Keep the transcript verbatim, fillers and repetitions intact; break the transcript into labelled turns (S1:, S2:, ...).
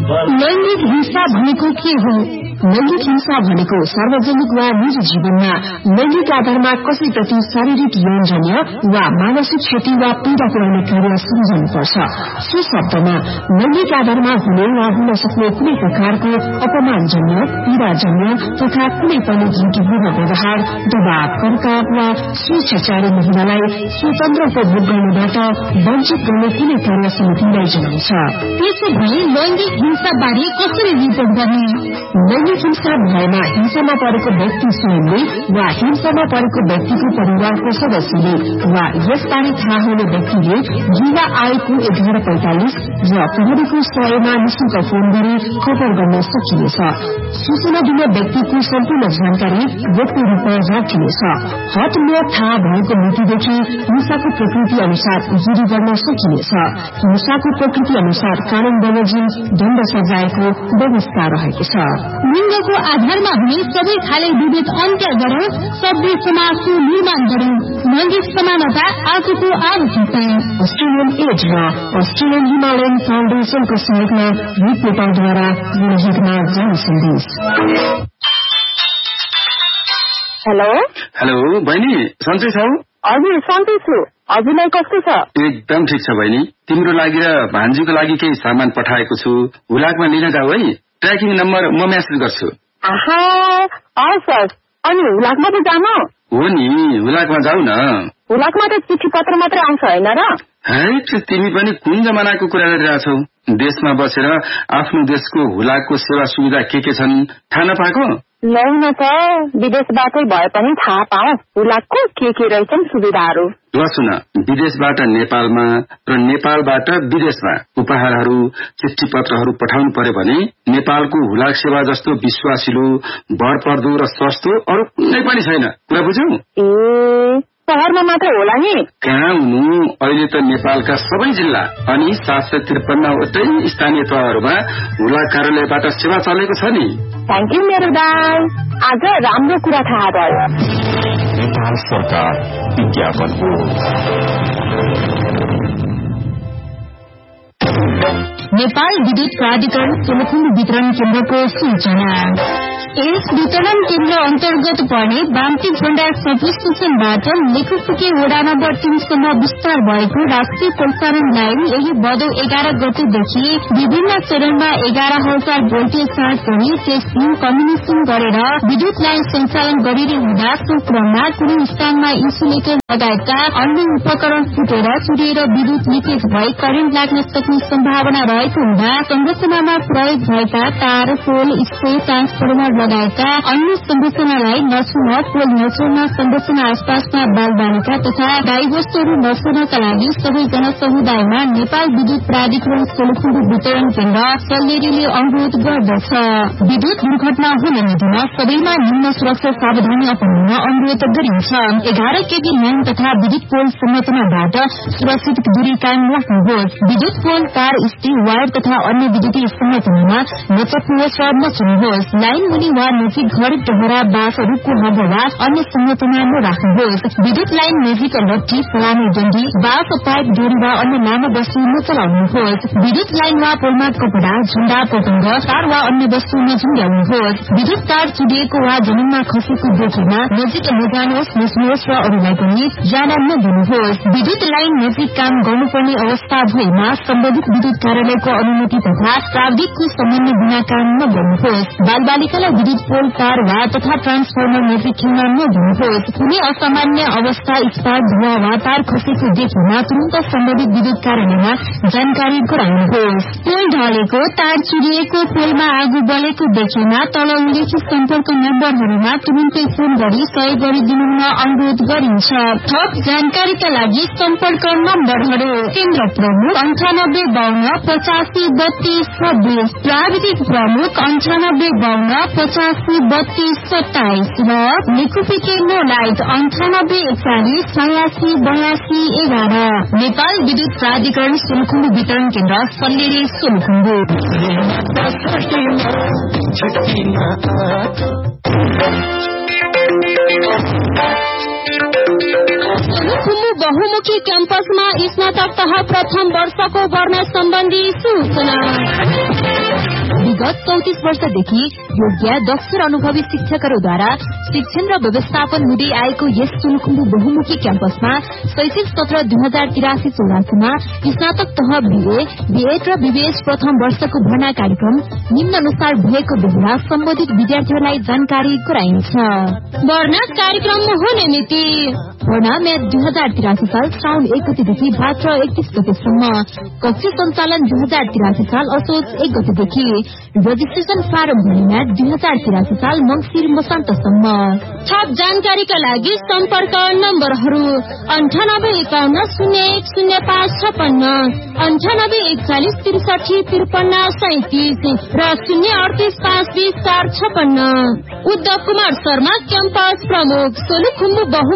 S1: लैंगिक हिंसा भनेको के हो? लैंगिक हिंसा भनेको सार्वजनिक वा निजी जीवनमा लैंगिक आधारमा कसैप्रति शारीरिक यौनजन्य वा मानसिक क्षति वा पीड़ा पुर्याउने कार्य सम्झनुपर्छ। सो शब्दमा लैंगिक आधारमा हुने वा हुन सक्ने कुनै प्रकारको अपमानजन्य, पीड़ाजन्य तथा कुनै पनि धम्कीपूर्ण व्यवहार, दबाव, कर्काव वा स्वेच्छाचारी महिलालाई स्वतन्त्र उपभोग गर्नबाट वञ्चित गर्ने कुनै कार्य समितिलाई जनाउँछ। त्यसो भए लैंगिक हिंसा बारे कसरी रिपोर्ट गर्ने? लैंगिक हिंसा भएमा हिंसामा परेको व्यक्ति स्वयंले वा हिंसामा परेको व्यक्तिको परिवारको सदस्यले वा यसबारे थाहा हुने व्यक्तिले जिल्ला आयोगको एघार पैंतालिस र प्रहरीको सयमा निशुल्क फोन गरी खबर गर्न सकिनेछ। सूचना दिने व्यक्तिको सम्पूर्ण जानकारी व्यक्ति रूपमा राखिनेछ। हटमोट थाहा भएको मितिदेखि हिंसाको प्रकृति अनुसार जुरी गर्न सकिनेछ। हिंसाको प्रकृति अनुसार कानून बमोजिम दण्ड सजायको व्यवस्था रहेको छ। लिंगको आधारमा हुने सबै खाले विभेद अन्त्य गरौं, सभ्य समाजको निर्माण गरौं। लैंगिक समानता आजको आवश्यकता। अस्ट्रेलियन एज र अस्ट्रेलियन हिमालयन फाउन्डेशनको सहयोगमा रिपोर्टरद्वारा जनहितमा जारी सन्देश।
S2: हेलो
S3: हेलो बहिनी, सन्चै छौ?
S2: हजुर सन्चै छु। हजुरलाई कस्तो छ?
S3: एकदम ठिक छ बहिनी। तिम्रो लागि र भान्जीको लागि केही सामान पठाएको छु, हुलाकमा लिन जाऊ है। ट्र्याकिङ नम्बर म मेसेज गर्छु।
S2: आहा, हस् हस्। अनि हुलाकमा त जानु?
S3: हो नि, हुलाकमा जाऊ न।
S2: हुलाकमा त चिठी पत्र मात्रै आउँछ होइन र?
S3: है, तिमी पनि कुन जमानाको कुरा गरिरहेछौ? देशमा बसेर आफ्नो देशको हुलाकको सेवा सुविधा के के छन् थाहा नपाएको?
S2: लौ न त, विदेशबाटै भए पनि थाहा पाऊ हुलाकको के के रहेछन् सुविधाहरू।
S3: ल सुन, विदेशबाट नेपालमा र नेपालबाट विदेशमा उपहारहरू, चिठी पत्रहरू पठाउनु पर्यो भने नेपालको हुलाक सेवा जस्तो विश्वासिलो, भरपर्दो र सस्तो अरू कुनै पनि छैन। कुरा बुझ्यौ?
S2: ए, शहरमा मात्र होला नि?
S3: कहाँ हुनु, अहिले त नेपालका सबै जिल्ला अनि सात सय त्रिपन्नवटै स्थानीय तहहरूमा हुलाक कार्यालयबाट सेवा चलेको छ नि।
S2: थ्याङ्क यू मेरो दाइ, आज राम्रो कुरा थाहा भयो।
S4: नेपाल सरकार विज्ञापन हो।
S1: नेपाल विद्युत प्राधिकरण सोलुखुम्बु वितरण केन्द्रको सूचना। यस वितरण केन्द्र अन्तर्गत पर्ने बान्ती भण्डार सब स्टेशनबाट लेखुपुके वडा नम्बर तीनसम्म विस्तार भएको राष्ट्रिय प्रसारण लाइन यही भदौ एघार गतेदेखि विभिन्न चरणमा एघार हजार भोल्टेज चार्ज गरी टेस्टिङ, कम्युनिकेसन गरेर विद्युत लाइन सञ्चालन गरिरहँदा सो क्रममा कुनै स्थानमा इन्सुलेटर लगायतका अन्य उपकरण फुटेर चुरिएर विद्युत लिकेज भई करेन्ट लाग्न सक्ने सम्भावना रहेको हुँदा संरचनामा प्रयोग भएका तार, पोल, स्प्रे, ट्रान्सफर्मर लगायतका अन्य संरचनालाई नछुन, पोल नछुन, संरचना आसपासमा बालबालिका तथा गाईवस्तुहरू नछुनका लागि सबै जनसमुदायमा नेपाल विद्युत प्राधिकरण सोलुखुम्बु वितरण केन्द्र सल्लेरीले अनुरोध गर्दछ। विद्युत दुर्घटना हुन नदिन सबैमा निम्न सुरक्षा सावधानी अपनाउन अनुरोध गरिन्छ। एघार केभी लाइन तथा विद्युत पोल संरचनाबाट सुरक्षित दूरी कायम राख्नुहोस्। विद्युत पोल, तार, स्टिल, वायर तथा अन्य विद्युतीय संरचनामा नचप्नुहोस् र नछुनुहोस्। लाइन मुनि वा नजिक घर, डहरा, बाँस, रुखको हब वा अन्य संरचना नराख्नुहोस्। विद्युत लाइन नजिक लट्ठी, फलामे, डन्डी, बाँस, पाइप, डोरी वा अन्य लामो वस्तु नचलाउनुहोस्। विद्युत लाइन वा पोलमा कपडा, झण्डा, पतंग, तार वा अन्य वस्तु नझुण्डाउनुहोस्। विद्युत तार चुडिएको वा जमिनमा खसेको देखेमा नजिक नजानुहोस्, नछुनुहोस् र अरूलाई पनि जान नदिनुहोस्। विद्युत लाइन नजिक काम गर्नुपर्ने अवस्था भएमा सम्बन्धित विद्युत कार्यालयको अनुमति तथा प्राविधिकको समन्वय बिना काम नगर्नुहोस्। बालबालिकालाई विद्युत पोल, तार वा तथा ट्रान्सफर्मर नजिक खेल्न नदिनुहोस्। कुनै असामान्य अवस्था, स्पार्क, धुवा वा तार खसेको देखेमा तुरन्त सम्बन्धित विद्युत कार्यालयमा जानकारी गराउनुहोस्। पोल ढलेको, तार चुरिएको, पोलमा आगो बलेको देखेमा तल उल्लेखित सम्पर्क नम्बरहरूमा तुरन्तै फोन गरी सहयोग गरिदिनु हुन अनुरोध गरिन्छ। थप जानकारीका लागि सम्पर्क नम्बरहरू: केन्द्र प्रमुख अन्ठानब्बे बाहन्न पचासी बत्तीस छब्बीस, प्राविधिक प्रमुख अन्ठानब्बे बाहन्न पचासी बत्तीस सत्ताइस र लेखुपिके नो लाइट अन्ठानब्बे एकचालिस छयासी बयासी एघार। नेपाल विद्युत प्राधिकरण सोलुखुम्बु वितरण केन्द्र सल्लेरी सोलुखुम्बु। सोलुखुम्बु बहुमुखी क्याम्पसमा स्नातक तह प्रथम वर्षको गर्न सम्बन्धी सूचना। लगभग चौतिस वर्षदेखि योग्य दक्ष र अनुभवी शिक्षकहरूद्वारा शिक्षण र व्यवस्थापन हुँदै आएको यस सोलुखुम्बु बहुमुखी क्याम्पसमा शैक्षिक सत्र दुई हजार तिरासी चौरासीमा स्नातक तह बीए बीएड र बीबीएस प्रथम वर्षको भर्ना कार्यक्रम निम्न अनुसार भएको बेला सम्बन्धित विद्यार्थीहरूलाई जानकारी गराइन्छ। भर्ना कार्यक्रममा हुने मिति भर्ना म्याद दुई हजार तिरासी साल श्रावण एक गतेदेखि भाद्र एकतीस गतेसम्म, कक्षा सञ्चालन दुई हजार तिरासी साल असोज एक गतेदेखि, रजिस्ट्रेशन फारम भर्ने म्याद दुई हजार तिरासी साल मंसिर मसान्तसम्म। थप जानकारीका लागि सम्पर्क नम्बरहरू अन्ठानब्बे एकाउन्न शून्य एक शून्य पाँच छपन्न, अन्ठानब्बे एकचालिस त्रिसठी त्रिपन्न सैतिस र शून्य अडतिस पाँच बिस चार छपन्न। उद्धव कुमार शर्मा, क्याम्पस प्रमुख, सोलुखुम्बु बहु